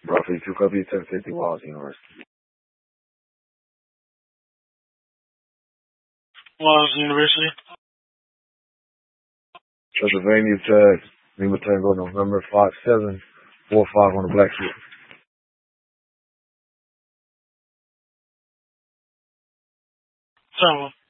Roughly 2 copies, 1050 Wallace University. Wallace University. Pennsylvania tag. Lima Tango, November 5745 on the Black Sea. Someone.